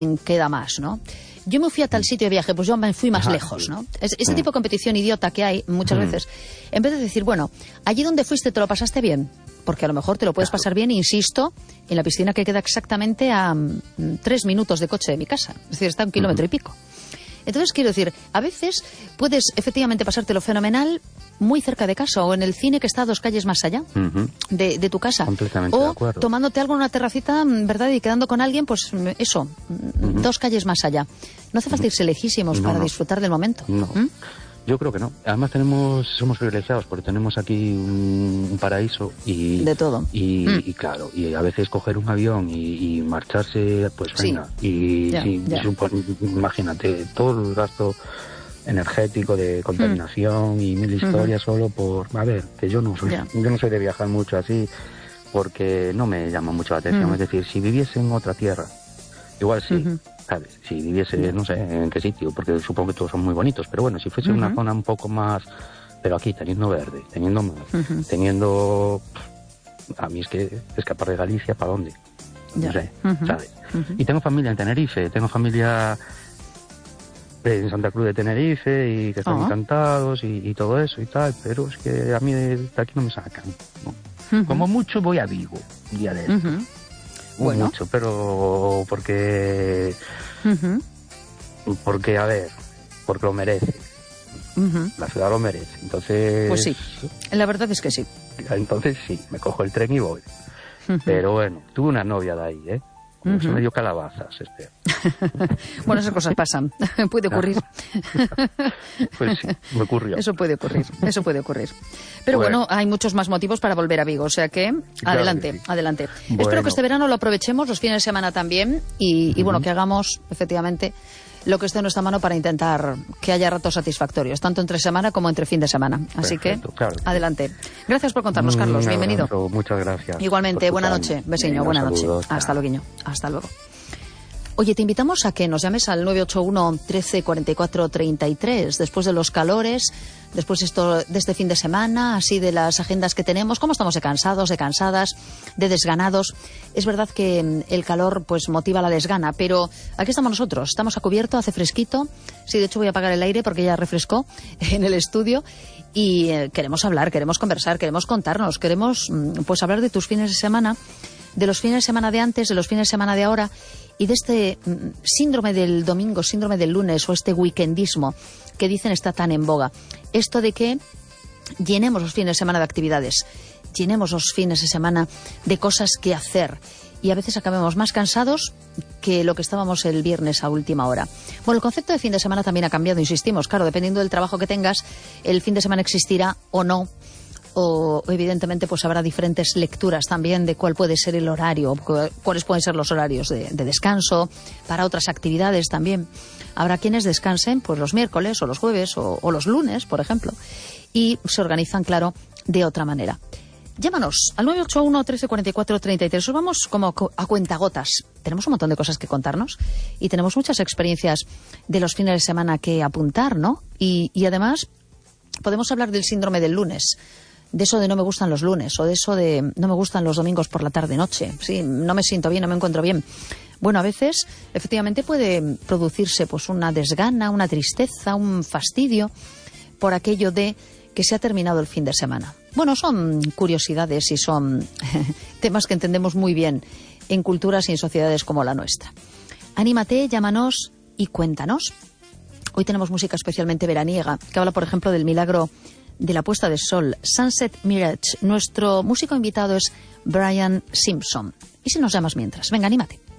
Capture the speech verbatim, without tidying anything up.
queda más, ¿no? Yo me fui a tal sitio de viaje, pues yo me fui más ah, lejos, ¿no? Es, ese tipo de competición idiota que hay muchas mm. veces, en vez de decir, bueno, allí donde fuiste te lo pasaste bien, porque a lo mejor te lo puedes claro. pasar bien, insisto, en la piscina que queda exactamente a mm, tres minutos de coche de mi casa, es decir, está a un kilómetro mm. y pico. Entonces, quiero decir, a veces puedes efectivamente pasártelo fenomenal muy cerca de casa, o en el cine que está a dos calles más allá uh-huh. de, de tu casa, completamente o de acuerdo. Tomándote algo en una terracita, ¿verdad? Y quedando con alguien, pues eso, uh-huh. dos calles más allá. No hace falta irse lejísimos no, para no. disfrutar del momento. No. ¿Mm? Yo creo que no. Además tenemos, somos privilegiados porque tenemos aquí un, un paraíso y de todo. Y, mm. y claro, y a veces coger un avión y, y marcharse, pues sí. venga. Y ya, sí, ya. Supone, imagínate todo el gasto energético de contaminación mm. y mil historias uh-huh. solo por, a ver, que yo no soy, yeah. yo no soy de viajar mucho así porque no me llama mucho la atención. Mm. Es decir, si viviese en otra tierra, igual sí. Uh-huh. ¿Sabes? Si viviese, no sé, en qué sitio, porque supongo que todos son muy bonitos, pero bueno, si fuese uh-huh. una zona un poco más, pero aquí teniendo verde, teniendo más, uh-huh. teniendo, a mí es que escapar de Galicia, ¿para dónde? No yeah. sé, uh-huh. ¿sabes? Uh-huh. Y tengo familia en Tenerife, tengo familia en Santa Cruz de Tenerife y que están uh-huh. encantados y, y todo eso y tal, pero es que a mí de aquí no me sacan, ¿no? Uh-huh. Como mucho voy a Vigo un día de esto. Uh-huh. Bueno. Mucho, pero porque uh-huh. porque a ver, porque lo merece. Uh-huh. La ciudad lo merece. Entonces, pues sí, la verdad es que sí. Entonces sí, me cojo el tren y voy. Uh-huh. Pero bueno, tuve una novia de ahí, ¿eh? Como uh-huh. se me dio calabazas, espero. Bueno, esas cosas pasan, puede ocurrir. Pues sí, me ocurrió. Eso puede ocurrir, eso puede ocurrir. Pero bueno, bueno hay muchos más motivos para volver a Vigo, o sea que claro adelante, que sí. adelante. Bueno. Espero que este verano lo aprovechemos, los fines de semana también, y, y uh-huh. bueno, que hagamos efectivamente lo que esté en nuestra mano para intentar que haya ratos satisfactorios, tanto entre semana como entre fin de semana. Así Perfecto, que, claro. adelante. Gracias por contarnos, Carlos. Un Bienvenido. Abrazo, muchas gracias. Igualmente, buena noche. Besiño, buena noche. Hasta luego. Hasta luego. Oye, te invitamos a que nos llames al nueve ocho uno, trece, cuarenta y cuatro, treinta y tres, después de los calores, después esto, de este fin de semana, así de las agendas que tenemos, cómo estamos de cansados, de cansadas, de desganados. Es verdad que el calor pues motiva la desgana, pero aquí estamos nosotros, estamos a cubierto, hace fresquito. Sí, de hecho voy a apagar el aire porque ya refrescó en el estudio. Y eh, queremos hablar, queremos conversar, queremos contarnos, queremos pues hablar de tus fines de semana, de los fines de semana de antes, de los fines de semana de ahora, y de este mm, síndrome del domingo, síndrome del lunes, o este weekendismo que dicen está tan en boga. Esto de que llenemos los fines de semana de actividades, llenemos los fines de semana de cosas que hacer, y a veces acabemos más cansados que lo que estábamos el viernes a última hora. Bueno, el concepto de fin de semana también ha cambiado, insistimos. Claro, dependiendo del trabajo que tengas, el fin de semana existirá o no. O evidentemente pues habrá diferentes lecturas también de cuál puede ser el horario, cuáles pueden ser los horarios de, de descanso para otras actividades también. Habrá quienes descansen pues los miércoles o los jueves o, o los lunes, por ejemplo, y se organizan, claro, de otra manera. Llámanos al nueve ocho uno, trece, cuarenta y cuatro, treinta y tres. Os vamos como a cuentagotas. Tenemos un montón de cosas que contarnos y tenemos muchas experiencias de los fines de semana que apuntar, ¿no? Y, y además podemos hablar del síndrome del lunes, de eso de no me gustan los lunes, o de eso de no me gustan los domingos por la tarde-noche. Sí, no me siento bien, no me encuentro bien. Bueno, a veces, efectivamente, puede producirse pues una desgana, una tristeza, un fastidio por aquello de que se ha terminado el fin de semana. Bueno, son curiosidades y son temas que entendemos muy bien en culturas y en sociedades como la nuestra. Anímate, llámanos y cuéntanos. Hoy tenemos música especialmente veraniega, que habla, por ejemplo, del milagro de la puesta de sol, Sunset Mirage. Nuestro músico invitado es Brian Simpson. ¿Y si nos llamas mientras? Venga, anímate.